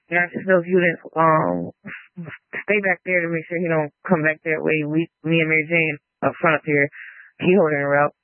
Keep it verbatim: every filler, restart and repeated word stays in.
And I just know if you didn't um stay back there to make sure he don't come back that way. We, me and Mary Jane up front up here, he holding her up.